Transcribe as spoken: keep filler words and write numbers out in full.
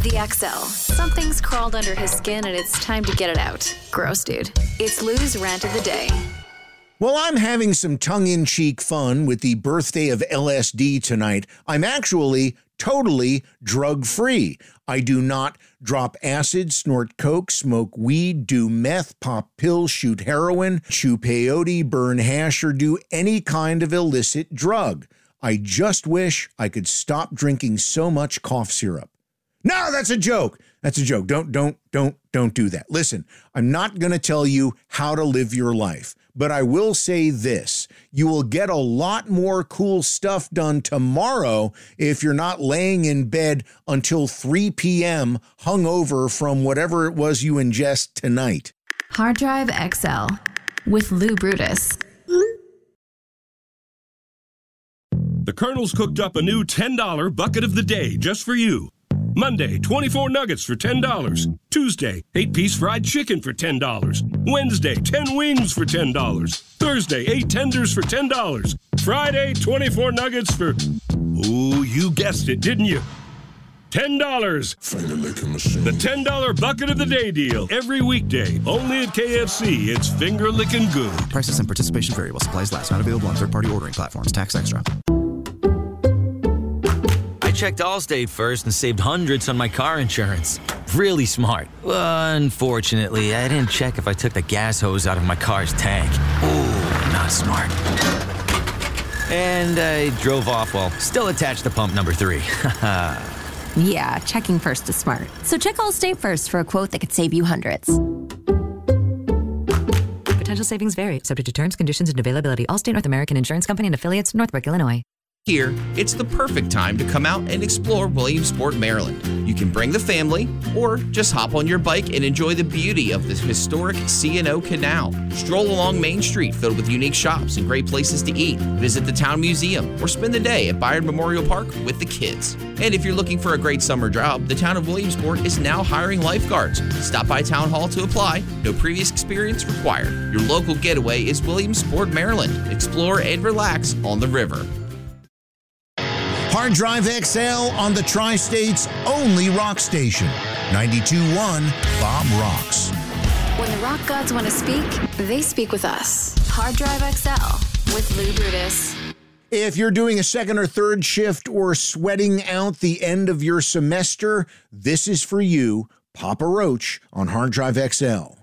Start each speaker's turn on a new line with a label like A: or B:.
A: The X L. Something's crawled under his skin and it's time to get it out. Gross, dude. It's Lou's Rant of the Day.
B: Well, I'm having some tongue-in-cheek fun with the birthday of L S D tonight. I'm actually totally drug-free. I do not drop acid, snort coke, smoke weed, do meth, pop pills, shoot heroin, chew peyote, burn hash, or do any kind of illicit drug. I just wish I could stop drinking so much cough syrup. No, that's a joke. That's a joke. Don't, don't, don't, don't do that. Listen, I'm not going to tell you how to live your life, but I will say this. You will get a lot more cool stuff done tomorrow if you're not laying in bed until three p.m. hungover from whatever it was you ingest tonight.
A: Hard Drive X L with Lou Brutus.
C: The Colonel's cooked up a new ten dollar bucket of the day just for you. Monday, twenty-four nuggets for ten dollars. Tuesday, eight-piece fried chicken for ten dollars. Wednesday, ten wings for ten dollars. Thursday, eight tenders for ten dollars. Friday, twenty-four nuggets for... Ooh, you guessed it, didn't you? ten dollars. The ten dollar bucket of the day deal. Every weekday, only at K F C. It's finger-licking good.
D: Prices and participation vary while supplies last. Not available on third-party ordering platforms. Tax extra.
E: I checked Allstate first and saved hundreds on my car insurance. Really smart. Unfortunately, I didn't check if I took the gas hose out of my car's tank. Ooh, not smart. And I drove off while still attached to pump number three.
F: Yeah, checking first is smart. So check Allstate first for a quote that could save you hundreds.
G: Potential savings vary, subject to terms, conditions, and availability. Allstate North American Insurance Company and affiliates, Northbrook, Illinois.
H: Here, it's the perfect time to come out and explore Williamsport, Maryland. You can bring the family or just hop on your bike and enjoy the beauty of this historic C and O Canal. Stroll along Main Street filled with unique shops and great places to eat. Visit the Town Museum or spend the day at Byron Memorial Park with the kids. And if you're looking for a great summer job, the town of Williamsport is now hiring lifeguards. Stop by Town Hall to apply. No previous experience required. Your local getaway is Williamsport, Maryland. Explore and relax on the river.
B: Hard Drive X L on the Tri-State's only rock station. ninety-two point one Bob Rocks.
A: When the rock gods want to speak, they speak with us. Hard Drive X L with Lou Brutus.
B: If you're doing a second or third shift or sweating out the end of your semester, this is for you. Papa Roach on Hard Drive X L.